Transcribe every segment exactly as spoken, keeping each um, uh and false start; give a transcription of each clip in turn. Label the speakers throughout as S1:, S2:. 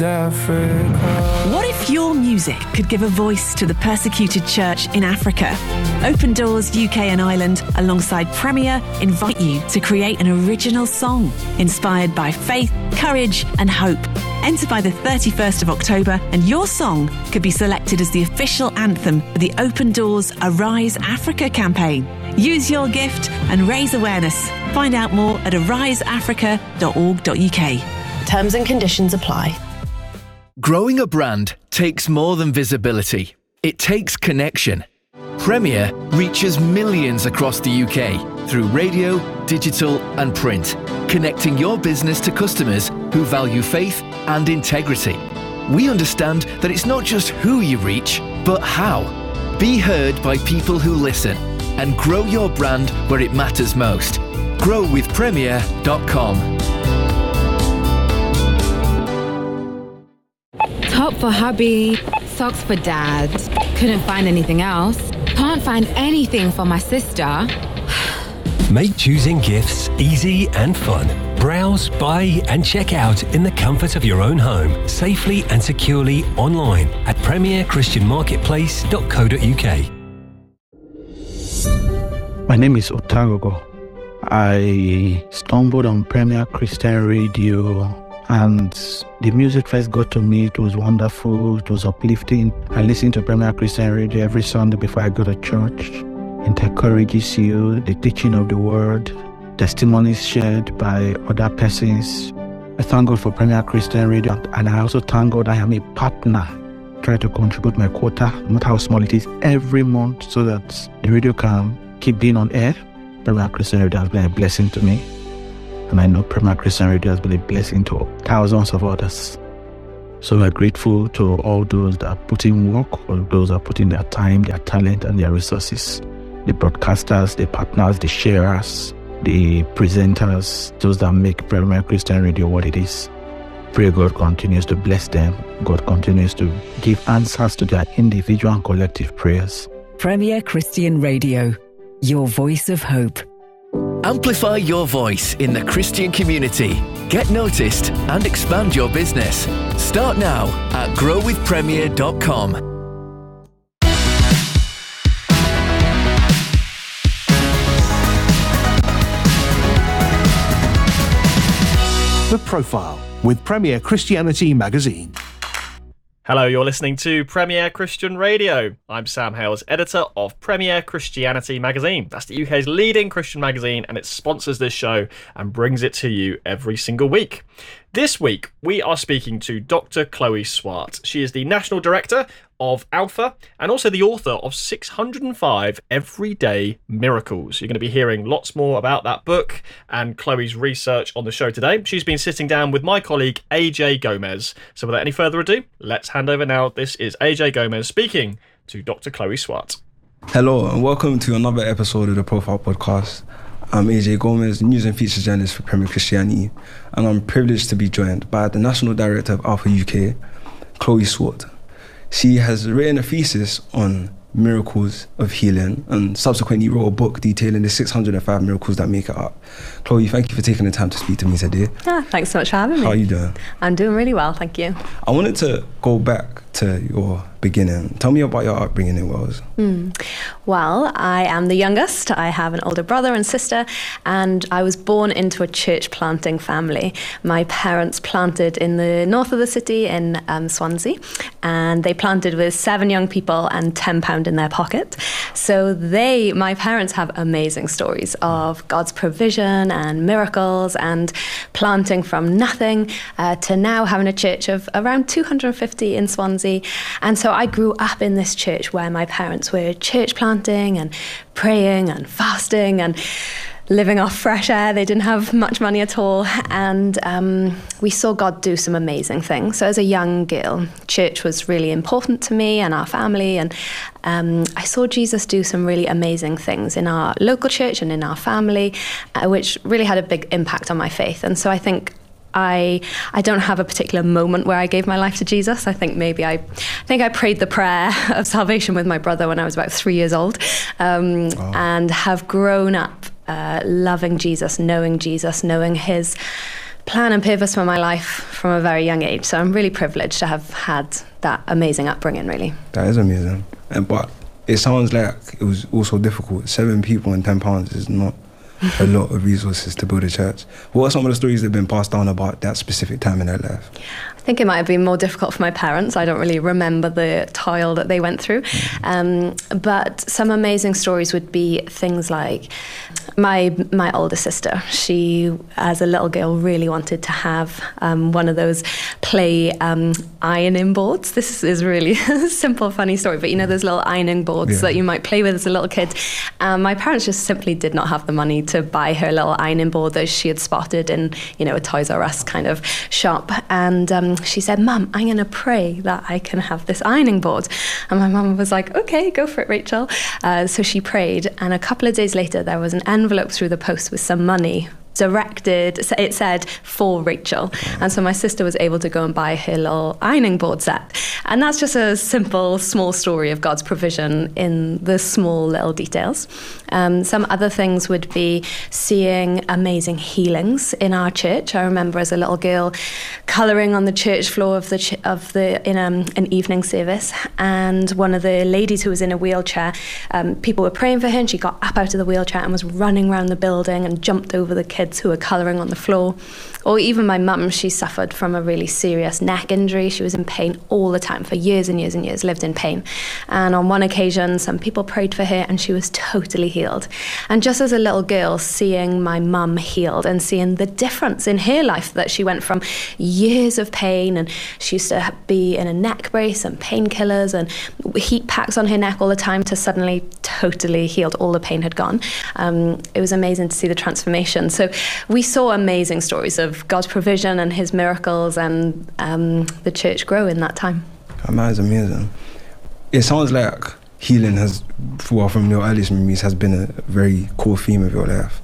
S1: Africa.
S2: What if your music could give a voice to the persecuted church in Africa? Open Doors U K and Ireland, alongside Premier, invite you to create an original song inspired by faith, courage and hope. Enter by the thirty-first of October and your song could be selected as the official anthem for the Open Doors Arise Africa campaign. Use your gift and raise awareness. Find out more at arise africa dot org dot U K.
S3: Terms and conditions apply.
S4: Growing a brand takes more than visibility. It takes connection. Premier reaches millions across the U K through radio, digital and print, connecting your business to customers who value faith and integrity. We understand that it's not just who you reach, but how. Be heard by people who listen and grow your brand where it matters most. grow with premier dot com.
S5: Top for hubby, socks for dad. Couldn't find anything else. Can't find anything for my sister.
S6: Make choosing gifts easy and fun. Browse, buy and check out in the comfort of your own home, safely and securely online at premier christian marketplace dot co dot U K.
S7: My name is Otagogo. I stumbled on Premier Christian Radio and the music first got to me. It was wonderful. It was uplifting. I listen to Premier Christian Radio every Sunday before I go to church. It encourages you, the teaching of the word, testimonies shared by other persons. I thank God for Premier Christian Radio, and I also thank God I am a partner. Try to contribute my quota, no matter how small it is, every month so that the radio can keep being on air. Premier Christian Radio has been a blessing to me. And I know Premier Christian Radio has been a blessing to thousands of others. So we're grateful to all those that are putting work, all those that are putting their time, their talent, and their resources. The broadcasters, the partners, the sharers, the presenters, those that make Premier Christian Radio what it is. Pray God continues to bless them. God continues to give answers to their individual and collective prayers.
S8: Premier Christian Radio, your voice of hope.
S4: Amplify your voice in the Christian community. Get noticed and expand your business. Start now at grow with premier dot com.
S9: The Profile with Premier Christianity Magazine.
S10: Hello, you're listening to Premier Christian Radio. I'm Sam Hales, editor of Premier Christianity Magazine. That's the U K's leading Christian magazine, and it sponsors this show and brings it to you every single week. This week, we are speaking to Doctor Chloe Swart. She is the National Director of Alpha and also the author of six hundred five Everyday Miracles. You're going to be hearing lots more about that book and Chloe's research on the show today. She's been sitting down with my colleague A J Gomez. So without any further ado, let's hand over now. This is A J Gomez speaking to Doctor Chloe Swart.
S11: Hello and welcome to another episode of the Profile Podcast. I'm A J Gomez, news and features journalist for Premier Christianity, and I'm privileged to be joined by the National Director of Alpha U K, Chloe Swart. She has written a thesis on miracles of healing and subsequently wrote a book detailing the six hundred five miracles that make it up. Chloe, thank you for taking the time to speak to me today.
S12: Ah, thanks so much for having me.
S11: How are you doing?
S12: I'm doing really well, thank you.
S11: I wanted to go back to your beginning. Tell me about your upbringing in Wales.
S12: Mm. Well, I am the youngest. I have an older brother and sister, and I was born into a church planting family. My parents planted in the north of the city in um, Swansea, and they planted with seven young people and ten pounds in their pocket. So they, my parents, have amazing stories of God's provision and miracles and planting from nothing uh, to now having a church of around two hundred fifty in Swansea. And so I grew up in this church where my parents were church planting and praying and fasting and living off fresh air. They didn't have much money at all. And um, we saw God do some amazing things. So as a young girl, church was really important to me and our family. And um, I saw Jesus do some really amazing things in our local church and in our family, uh, which really had a big impact on my faith. And so I think I I don't have a particular moment where I gave my life to Jesus. I think maybe I, I think I prayed the prayer of salvation with my brother when I was about three years old, um, wow. and have grown up uh, loving Jesus, knowing Jesus, knowing his plan and purpose for my life from a very young age. So I'm really privileged to have had that amazing upbringing, really.
S11: That is amazing. And but it sounds like it was also difficult. Seven people and ten pounds is not a lot of resources to build a church. What are some of the stories that have been passed down about that specific time in their life?
S12: I think it might have been more difficult for my parents. I don't really remember the toil that they went through. Um, but some amazing stories would be things like my my older sister. She, as a little girl, really wanted to have um, one of those play um, ironing boards. This is really a simple, funny story, but you know those little ironing boards yeah. that you might play with as a little kid. Um, my parents just simply did not have the money to buy her little ironing board that she had spotted in, you know, a Toys R Us kind of shop. And um, she said, "Mum, I'm going to pray that I can have this ironing board." And my mum was like, "Okay, go for it, Rachel." Uh, so she prayed, and a couple of days later, there was an envelope through the post with some money directed, it said, for Rachel. And so my sister was able to go and buy her little ironing board set. And that's just a simple, small story of God's provision in the small little details. Um, some other things would be seeing amazing healings in our church. I remember as a little girl colouring on the church floor of the ch- of the in um, an evening service, and one of the ladies who was in a wheelchair, um, people were praying for her, and she got up out of the wheelchair and was running around the building and jumped over the kids who were colouring on the floor. Or even my mum, she suffered from a really serious neck injury. She was in pain all the time for years and years and years, lived in pain. And on one occasion, some people prayed for her and she was totally healed. And just as a little girl, seeing my mum healed and seeing the difference in her life, that she went from years of pain, and she used to be in a neck brace and painkillers and heat packs on her neck all the time, to suddenly totally healed. All the pain had gone. Um, it was amazing to see the transformation. So we saw amazing stories of God's provision and his miracles, and um, the church grow in that time.
S11: Oh, man, it's amazing. It sounds like healing has, well, from your earliest memories, has been a very core theme of your life.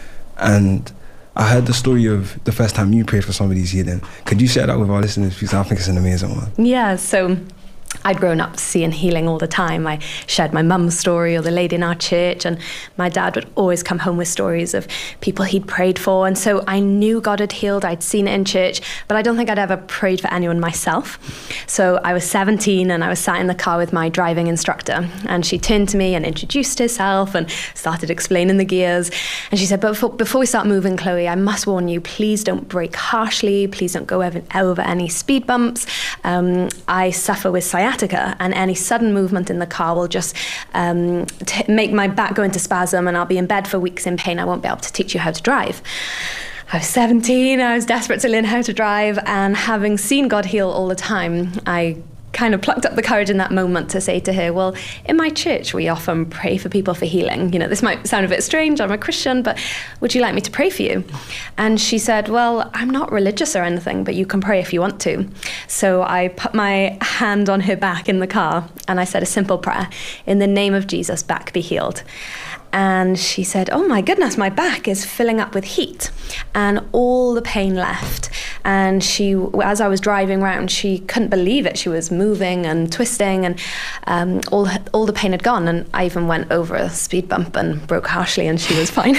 S11: And I heard the story of the first time you prayed for somebody's healing. Could you share that with our listeners? Because I think it's an amazing one.
S12: Yeah, so I'd grown up seeing healing all the time. I shared my mum's story or the lady in our church, and my dad would always come home with stories of people he'd prayed for. And so I knew God had healed. I'd seen it in church, but I don't think I'd ever prayed for anyone myself. So I was seventeen and I was sat in the car with my driving instructor, and she turned to me and introduced herself and started explaining the gears. And she said, "But before, before we start moving, Chloe, I must warn you, please don't brake harshly. Please don't go over, over any speed bumps. Um, I suffer with sciatica, and any sudden movement in the car will just um, t- make my back go into spasm, and I'll be in bed for weeks in pain. I won't be able to teach you how to drive." I was seventeen, I was desperate to learn how to drive, and having seen God heal all the time, I kind of plucked up the courage in that moment to say to her, "Well, in my church we often pray for people for healing. You know, this might sound a bit strange, I'm a Christian, but would you like me to pray for you?" And she said, "Well, I'm not religious or anything, but you can pray if you want to." So I put my hand on her back in the car and I said a simple prayer: "In the name of Jesus, back be healed." And she said, "Oh my goodness, my back is filling up with heat." And all the pain left. And she, as I was driving around, she couldn't believe it. She was moving and twisting, and um, all all the pain had gone. And I even went over a speed bump and broke harshly, and she was fine.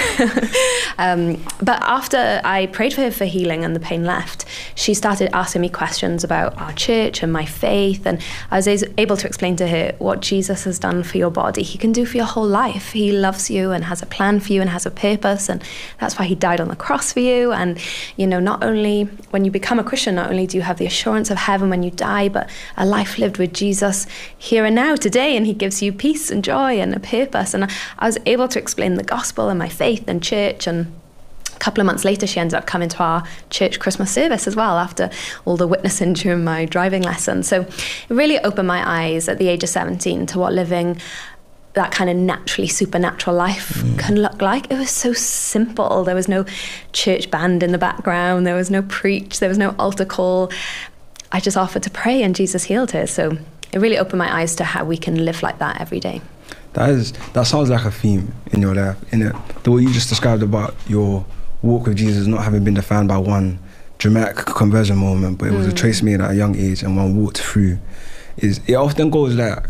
S12: um, but after I prayed for her for healing and the pain left, she started asking me questions about our church and my faith. And I was able to explain to her what Jesus has done for your body, he can do for your whole life. He loves you and has a plan for you and has a purpose, and that's why he died on the cross for you. And you know, not only when you become a Christian, not only do you have the assurance of heaven when you die, but a life lived with Jesus here and now today, and he gives you peace and joy and a purpose. And I was able to explain the gospel and my faith and church. And a couple of months later, she ended up coming to our church Christmas service as well, after all the witnessing during my driving lesson. So it really opened my eyes at the age of seventeen to what living that kind of naturally supernatural life mm. can look like. It was so simple. There was no church band in the background. There was no preach. There was no altar call. I just offered to pray and Jesus healed her. So it really opened my eyes to how we can live like that every day.
S11: That is, that sounds like a theme in your life, in it. The way you just described about your walk with Jesus not having been defined by one dramatic conversion moment, but it was mm. a choice made at a young age and one walked through. Is it often goes like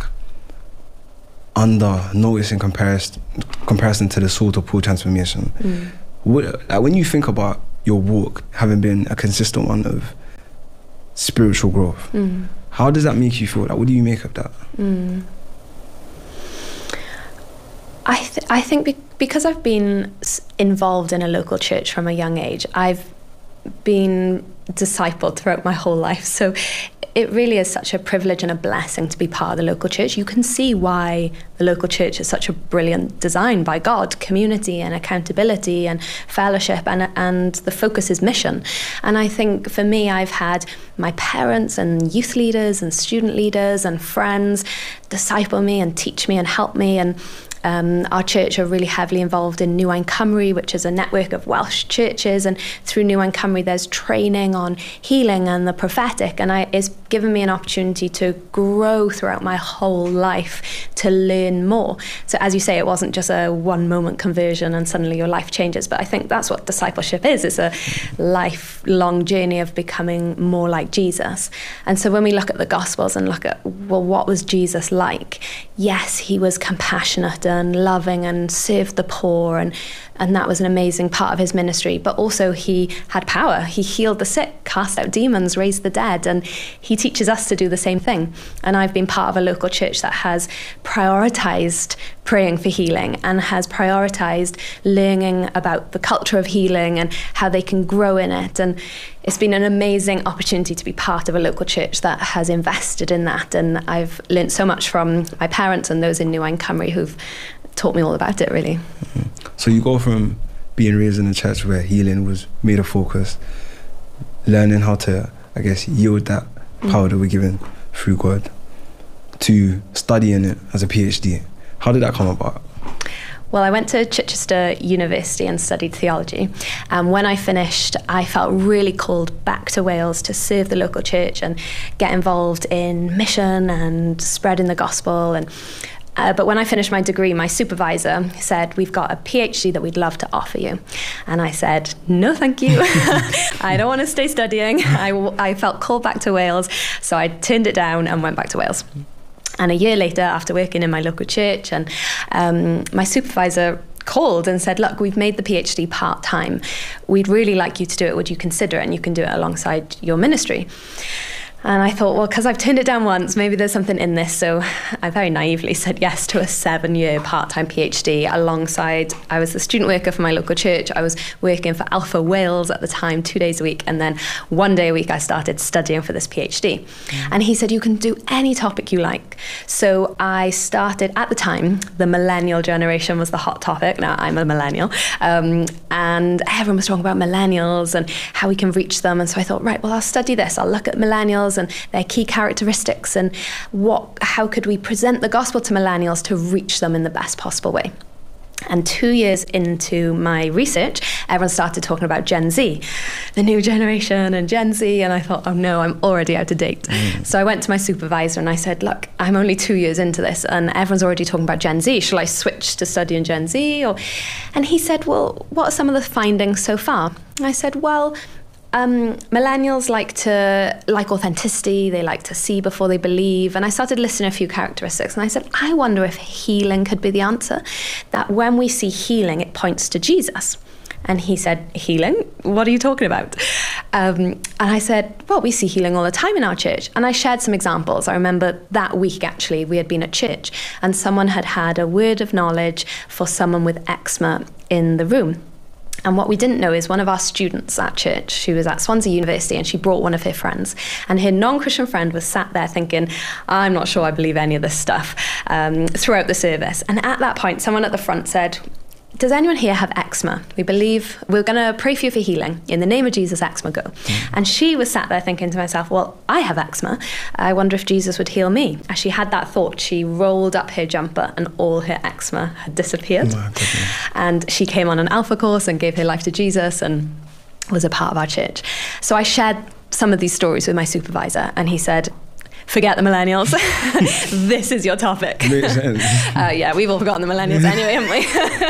S11: under notice in comparison comparison to the sort of Paul transformation. Mm. What, like when you think about your walk having been a consistent one of spiritual growth. Mm. How does that make you feel? Like, what do you make of that? Mm.
S12: I th- I think be- because I've been involved in a local church from a young age, I've been discipled throughout my whole life. So it really is such a privilege and a blessing to be part of the local church. You can see why the local church is such a brilliant design by God, community and accountability and fellowship, and and the focus is mission. And I think for me, I've had my parents and youth leaders and student leaders and friends disciple me and teach me and help me. And Um, our church are really heavily involved in New Wine Cymru, which is a network of Welsh churches, and through New Wine Cymru there's training on healing and the prophetic, and I, it's given me an opportunity to grow throughout my whole life to learn more. So as you say, it wasn't just a one moment conversion and suddenly your life changes, but I think that's what discipleship is. It's a lifelong journey of becoming more like Jesus. And so when we look at the Gospels and look at, well, what was Jesus like? Yes, he was compassionate and loving and served the poor, and and that was an amazing part of his ministry, but also he had power. He healed the sick, cast out demons, raised the dead, and he teaches us to do the same thing. And I've been part of a local church that has prioritized praying for healing and has prioritized learning about the culture of healing and how they can grow in it. And it's been an amazing opportunity to be part of a local church that has invested in that. And I've learnt so much from my parents and those in New Wine Cymru who've taught me all about it, really.
S11: Mm-hmm. So you go from being raised in a church where healing was made a focus, learning how to, I guess, yield that power mm. that we're given through God, to studying it as a PhD. How did that come about?
S12: Well, I went to Chichester University and studied theology. And when I finished, I felt really called back to Wales to serve the local church and get involved in mission and spreading the gospel. And Uh, but when I finished my degree, my supervisor said, we've got a PhD that we'd love to offer you. And I said, no, thank you. I don't want to stay studying. I, I felt called back to Wales. So I turned it down and went back to Wales. And a year later, after working in my local church, and um, my supervisor called and said, look, we've made the PhD part-time. We'd really like you to do it. Would you consider it? And you can do it alongside your ministry. And I thought, well, because I've turned it down once, maybe there's something in this. So I very naively said yes to a seven-year part-time PhD alongside, I was the student worker for my local church. I was working for Alpha Wales at the time, two days a week. And then one day a week, I started studying for this PhD. Mm. And he said, you can do any topic you like. So I started, at the time, the millennial generation was the hot topic. Now, I'm a millennial. Um, and everyone was talking about millennials and how we can reach them. And so I thought, right, well, I'll study this. I'll look at millennials and their key characteristics and what, how could we present the gospel to millennials to reach them in the best possible way. And two years into my research, everyone started talking about Gen Z, the new generation and Gen Z, and I thought, oh no, I'm already out of date. Mm. So I went to my supervisor and I said, look, I'm only two years into this and everyone's already talking about Gen Z. Shall I switch to studying Gen Z? Or, and he said, well, what are some of the findings so far? And I said, well, Um, millennials like to like authenticity, they like to see before they believe. And I started listing a few characteristics and I said, I wonder if healing could be the answer. That when we see healing, it points to Jesus. And he said, healing? What are you talking about? Um, and I said, well, we see healing all the time in our church. And I shared some examples. I remember that week, actually, we had been at church and someone had had a word of knowledge for someone with eczema in the room. And what we didn't know is one of our students at church, she was at Swansea University and she brought one of her friends. And her non-Christian friend was sat there thinking, I'm not sure I believe any of this stuff, um, throughout the service. And at that point, someone at the front said, does anyone here have eczema? We believe we're going to pray for you for healing. In the name of Jesus, eczema go. Mm. And she was sat there thinking to herself, well, I have eczema. I wonder if Jesus would heal me. As she had that thought, she rolled up her jumper and all her eczema had disappeared. Oh, and she came on an Alpha course and gave her life to Jesus and was a part of our church. So I shared some of these stories with my supervisor and he said, forget the millennials. This is your topic.
S11: Makes sense.
S12: uh, yeah, we've all forgotten the millennials anyway, haven't we?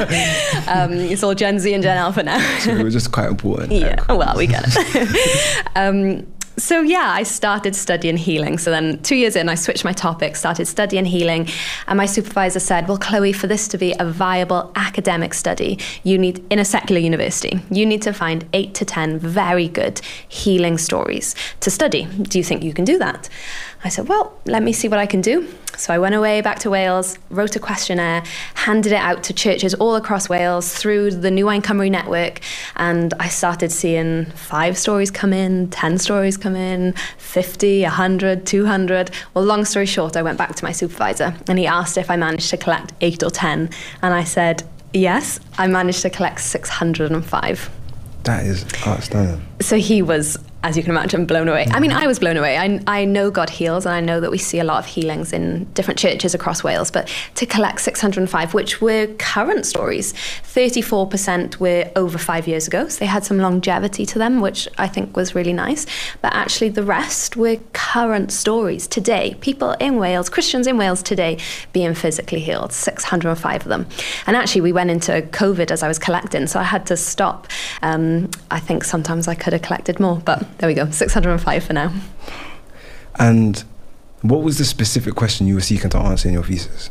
S12: um, it's all Gen Z and Gen Alpha now.
S11: So it was just quite important.
S12: Yeah, well, we get it. um, So yeah, I started studying healing. So then two years in, I switched my topic, started studying healing. And my supervisor said, well, Chloe, for this to be a viable academic study, you need, in a secular university, you need to find eight to ten very good healing stories to study. Do you think you can do that? I said, well, let me see what I can do. So I went away back to Wales, wrote a questionnaire, handed it out to churches all across Wales through the New Wine Cymru network, and I started seeing five stories come in, ten stories come in, fifty, one hundred, two hundred. Well, long story short, I went back to my supervisor and he asked if I managed to collect eight or ten. And I said, yes, I managed to collect six hundred five.
S11: That is outstanding.
S12: So he was, as you can imagine, blown away. I mean, I was blown away. I, I know God heals, and I know that we see a lot of healings in different churches across Wales, but to collect six hundred five, which were current stories, thirty-four percent were over five years ago, so they had some longevity to them, which I think was really nice. But actually the rest were current stories today. People in Wales, Christians in Wales today, being physically healed, six hundred five of them. And actually we went into COVID as I was collecting, so I had to stop. Um, I think sometimes I could have collected more, but there we go, six hundred five for now.
S11: And what was the specific question you were seeking to answer in your thesis?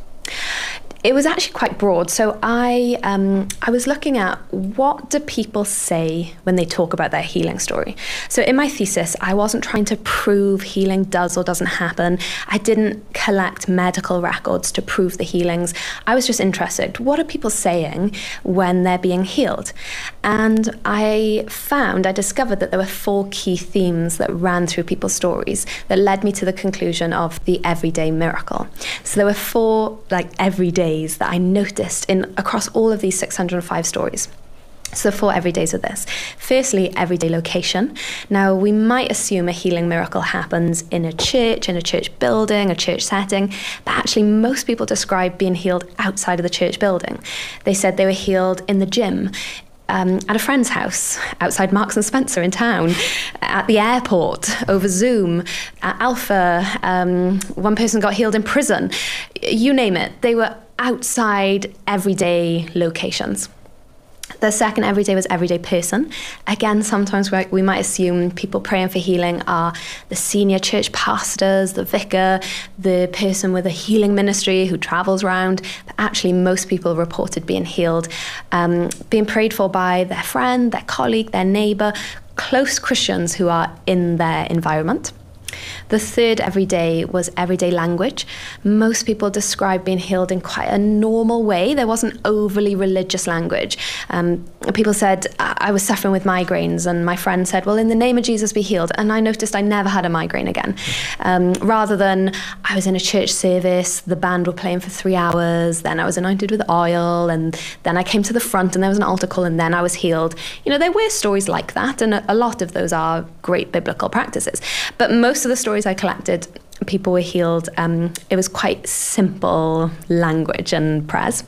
S12: It was actually quite broad. So I um, I was looking at what do people say when they talk about their healing story. So in my thesis, I wasn't trying to prove healing does or doesn't happen. I didn't collect medical records to prove the healings. I was just interested, what are people saying when they're being healed? And I found, I discovered that there were four key themes that ran through people's stories that led me to the conclusion of the everyday miracle. So there were four like everyday that I noticed in across all of these six hundred five stories. So the four everydays are this. Firstly, everyday location. Now, we might assume a healing miracle happens in a church, in a church building, a church setting, but actually most people describe being healed outside of the church building. They said they were healed in the gym, Um, at a friend's house, outside Marks and Spencer in town, at the airport, over Zoom, at Alpha. Um, one person got healed in prison. You name it. They were outside everyday locations. The second everyday was everyday person. Again, sometimes we, we might assume people praying for healing are the senior church pastors, the vicar, the person with a healing ministry who travels around. But actually, most people reported being healed, um, being prayed for by their friend, their colleague, their neighbour, close Christians who are in their environment. The third everyday was everyday language. Most people describe being healed in quite a normal way. There wasn't overly religious language. Um, people said, I was suffering with migraines, and my friend said, well, in the name of Jesus, be healed. And I noticed I never had a migraine again. Um, rather than I was in a church service, the band were playing for three hours, then I was anointed with oil, and then I came to the front and there was an altar call, and then I was healed. You know, there were stories like that, and a, a lot of those are great biblical practices. But most of the stories I collected, people were healed. Um, it was quite simple language and prayers.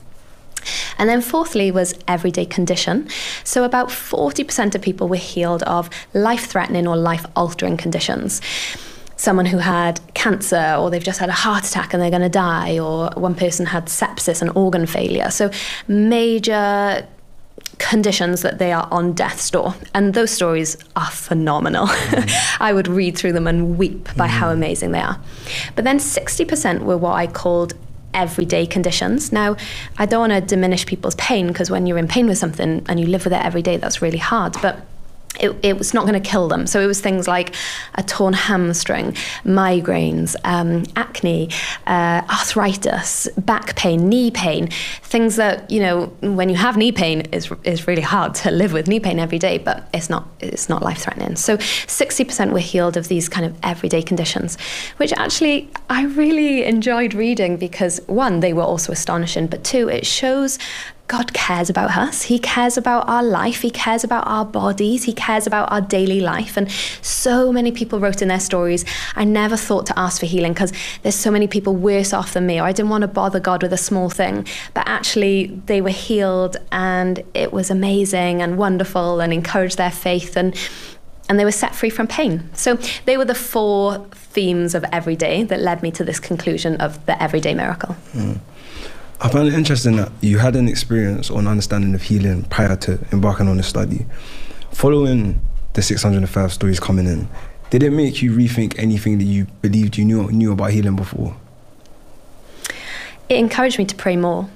S12: And then fourthly was everyday condition. So about forty percent of people were healed of life-threatening or life-altering conditions. Someone who had cancer, or they've just had a heart attack and they're going to die, or one person had sepsis and organ failure. So major conditions that they are on death's door, and those stories are phenomenal. Mm. I would read through them and weep by mm. how amazing they are. But then sixty percent were what I called everyday conditions. Now, I don't want to diminish people's pain, because when you're in pain with something and you live with it every day, that's really hard, but It, it was not going to kill them. So it was things like a torn hamstring, migraines, um, acne, uh, arthritis, back pain, knee pain, things that, you know, when you have knee pain, is is really hard to live with knee pain every day, but it's not it's not life-threatening. So sixty percent were healed of these kind of everyday conditions, which actually I really enjoyed reading, because one, they were also astonishing, but two, it shows God cares about us. He cares about our life. He cares about our bodies. He cares about our daily life. And so many people wrote in their stories, I never thought to ask for healing because there's so many people worse off than me, or I didn't want to bother God with a small thing. But actually they were healed, and it was amazing and wonderful and encouraged their faith, and and they were set free from pain. So they were the four themes of everyday that led me to this conclusion of the everyday miracle.
S11: Mm. I found it interesting that you had an experience or an understanding of healing prior to embarking on the study. Following the six hundred five stories coming in, Did it make you rethink anything that you believed you knew knew about healing before?
S12: It encouraged me to pray more.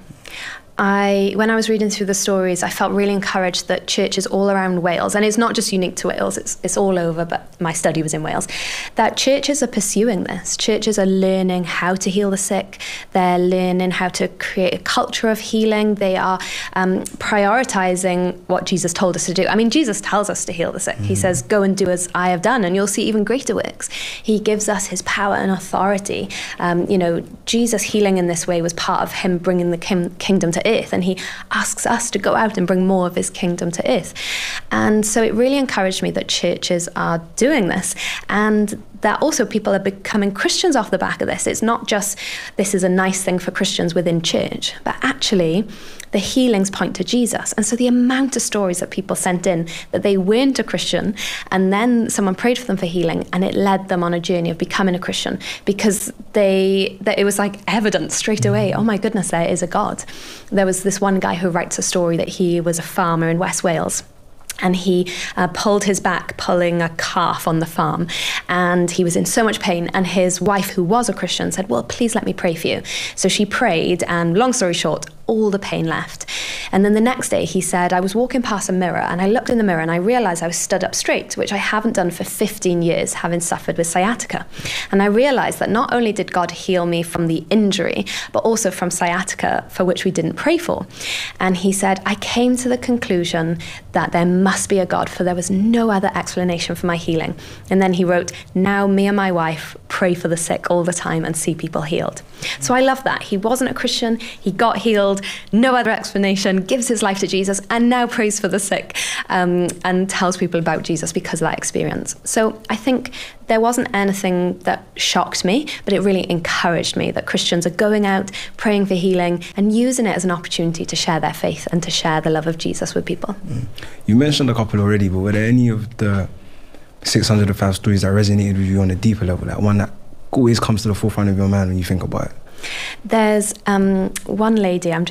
S12: I, when I was reading through the stories, I felt really encouraged that churches all around Wales, and it's not just unique to Wales, it's, it's all over, but my study was in Wales, that churches are pursuing this. Churches are learning how to heal the sick. They're learning how to create a culture of healing. They are um, prioritizing what Jesus told us to do. I mean, Jesus tells us to heal the sick. Mm. He says, go and do as I have done, and you'll see even greater works. He gives us his power and authority. Um, you know, Jesus healing in this way was part of him bringing the kim- kingdom to earth, and he asks us to go out and bring more of his kingdom to earth. And so it really encouraged me that churches are doing this, and that also people are becoming Christians off the back of this. It's not just this is a nice thing for Christians within church, but actually the healings point to Jesus. And so the amount of stories that people sent in that they weren't a Christian, and then someone prayed for them for healing, and it led them on a journey of becoming a Christian, because they that it was like evidence straight away. Oh my goodness, there is a God. There was this one guy who writes a story that he was a farmer in West Wales, and he uh, pulled his back pulling a calf on the farm, and he was in so much pain, and his wife, who was a Christian, said, well, please let me pray for you. So she prayed, and long story short, all the pain left. And then the next day he said, I was walking past a mirror, and I looked in the mirror and I realized I was stood up straight, which I haven't done for fifteen years, having suffered with sciatica. And I realized that not only did God heal me from the injury, but also from sciatica, for which we didn't pray for. And he said, I came to the conclusion that there must be a God, for there was no other explanation for my healing. And then he wrote, now me and my wife pray for the sick all the time and see people healed. So I love that. He wasn't a Christian, he got healed, no other explanation, gives his life to Jesus, and now prays for the sick, um, and tells people about Jesus because of that experience. So I think there wasn't anything that shocked me, but it really encouraged me that Christians are going out, praying for healing, and using it as an opportunity to share their faith and to share the love of Jesus with people.
S11: Mm. You mentioned a couple already, but were there any of the six hundred five stories that resonated with you on a deeper level, like one that always comes to the forefront of your mind when you think about it?
S12: There's um, one lady, I'm just